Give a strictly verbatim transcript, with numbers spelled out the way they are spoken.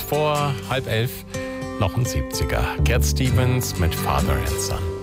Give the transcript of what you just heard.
vor halb elf noch ein siebziger. Cat Stevens mit Father and Son.